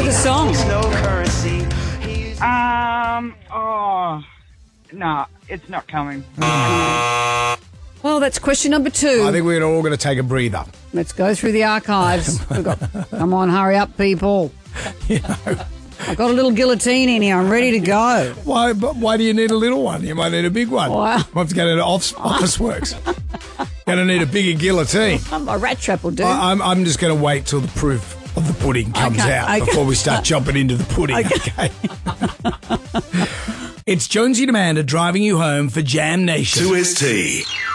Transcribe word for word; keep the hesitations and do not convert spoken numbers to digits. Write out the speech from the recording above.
Play the song. Um, oh, no, it's not coming. Well, that's question number two. I think we're all going to take a breather. Let's go through the archives. We've got, come on, hurry up, people. You know. I've got a little guillotine in here. I'm ready to go. Why But why do you need a little one? You might need a big one. Wow. You might have to go to office, office works. Going to need a bigger guilotine. Um, a rat trap will do. I, I'm, I'm just going to wait till the proof of the pudding comes Okay, out okay. before we start chopping into the pudding, okay? okay? It's Jonesy and Amanda driving you home for Jam Nation. two S T.